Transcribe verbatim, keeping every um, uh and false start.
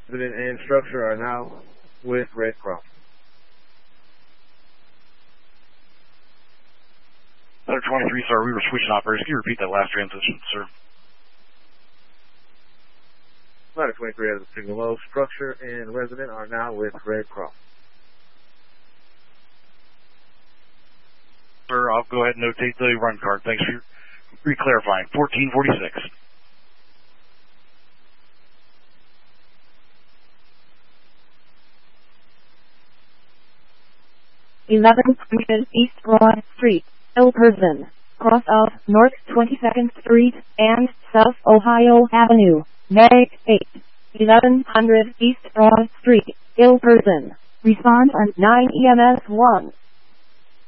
Resident and structure are now with Red Cross. one twenty-three, sir, we were switching operators. Can you repeat that last transition, sir? one twenty-three has a signal low. Structure and resident are now with Red Cross. Sir, I'll go ahead and notate the run card. Thanks for re-clarifying. fourteen forty-six. eleven hundred East Broad Street, Ilperson, cross of North twenty-second Street and South Ohio Avenue, Meg eight. eleven hundred East Broad Street, Ilperson. Respond on nine E M S one.